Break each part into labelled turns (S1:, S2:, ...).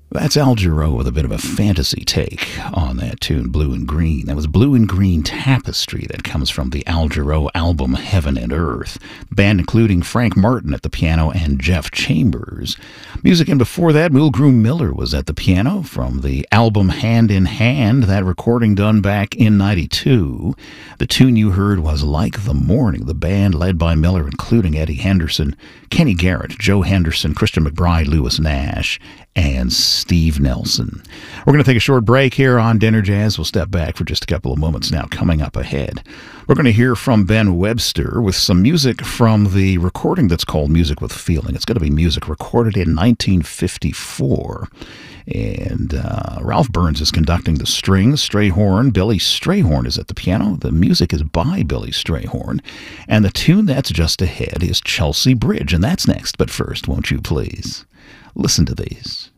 S1: That's Al Jarreau with a bit of a fantasy take on that tune, Blue and Green. That was Blue and Green Tapestry. That comes from the Al Jarreau album Heaven and Earth. Band including Frank Martin at the piano and Jeff Chambers. Music, and before that, Mulgrew Miller was at the piano from the album Hand in Hand, that recording done back in '92. The tune you heard was Like the Morning. The band led by Miller, including Eddie Henderson, Kenny Garrett, Joe Henderson, Christian McBride, Lewis Nash, and Steve Nelson. We're going to take a short break here on Dinner Jazz. We'll step back for just a couple of moments now. Coming up ahead, we're going to hear from Ben Webster with some music from the recording that's called Music with Feeling. It's going to be music recorded in 1954. And Ralph Burns is conducting the strings, Strayhorn. Billy Strayhorn is at the piano. The music is by Billy Strayhorn. And the tune that's just ahead is Chelsea Bridge. And that's next. But first, won't you please listen to these?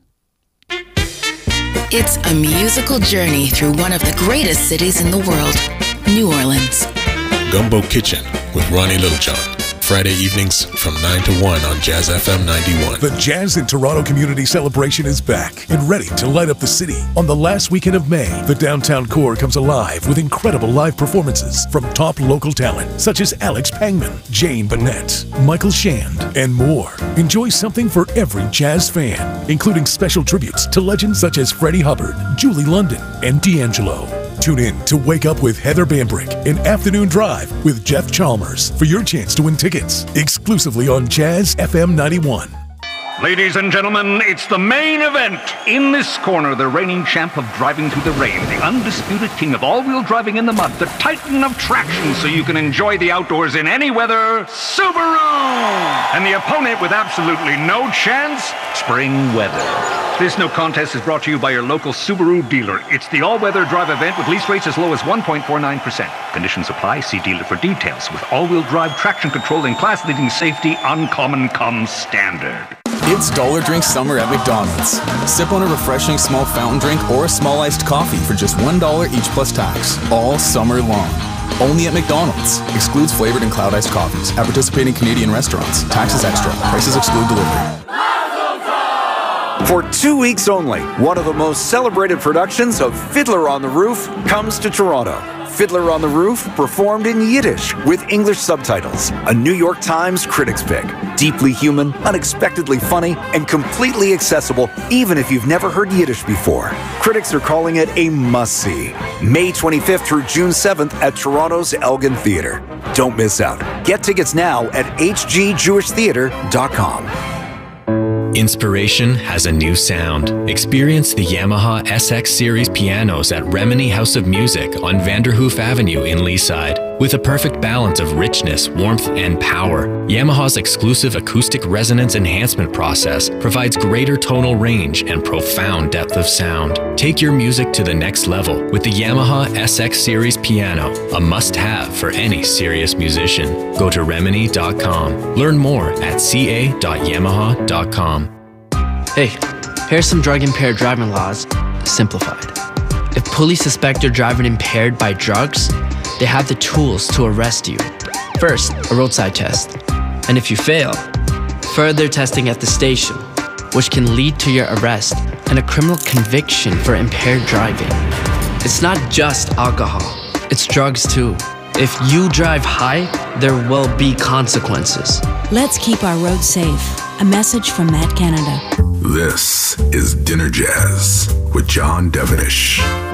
S2: It's a musical journey through one of the greatest cities in the world, New Orleans.
S3: Gumbo Kitchen with Ronnie Littlejohn. Friday evenings from 9 to 1 on Jazz FM 91.
S4: The Jazz in Toronto Community Celebration is back and ready to light up the city. On the last weekend of May, the downtown core comes alive with incredible live performances from top local talent such as Alex Pangman, Jane Bennett, Michael Shand, and more. Enjoy something for every jazz fan, including special tributes to legends such as Freddie Hubbard, Julie London, and D'Angelo. Tune in to Wake Up with Heather Bambrick and Afternoon Drive with Jeff Chalmers for your chance to win tickets exclusively on Jazz FM 91.
S5: Ladies and gentlemen, it's the main event. In this corner, the reigning champ of driving through the rain, the undisputed king of all-wheel driving in the mud, the titan of traction so you can enjoy the outdoors in any weather, Subaru! And the opponent with absolutely no chance, spring weather. This no contest is brought to you by your local Subaru dealer. It's the all-weather drive event with lease rates as low as 1.49%. Conditions apply. See dealer for details. With all-wheel drive traction control and class-leading safety, uncommon comes standard.
S6: It's Dollar Drink Summer at McDonald's. Sip on a refreshing small fountain drink or a small iced coffee for just $1 each plus tax, all summer long. Only at McDonald's. Excludes flavored and cloud iced coffees. At participating Canadian restaurants. Taxes extra. Prices exclude delivery.
S7: For 2 weeks only, one of the most celebrated productions of Fiddler on the Roof comes to Toronto. Fiddler on the Roof, performed in Yiddish with English subtitles. A New York Times critics pick. Deeply human, unexpectedly funny, and completely accessible even if you've never heard Yiddish before. Critics are calling it a must-see. May 25th through June 7th at Toronto's Elgin Theatre. Don't miss out. Get tickets now at hgjewishtheatre.com.
S8: Inspiration has a new sound. Experience the Yamaha SX Series pianos at Remini House of Music on Vanderhoof Avenue in Leaside. With a perfect balance of richness, warmth, and power, Yamaha's exclusive acoustic resonance enhancement process provides greater tonal range and profound depth of sound. Take your music to the next level with the Yamaha SX Series piano, a must-have for any serious musician. Go to Remini.com. Learn more at ca.yamaha.com.
S9: Hey, here's some drug-impaired driving laws, simplified. If police suspect you're driving impaired by drugs, they have the tools to arrest you. First, a roadside test. And if you fail, further testing at the station, which can lead to your arrest and a criminal conviction for impaired driving. It's not just alcohol, it's drugs too. If you drive high, there will be consequences.
S10: Let's keep our roads safe. A message from Matt Canada.
S4: This is Dinner Jazz with John Devenish.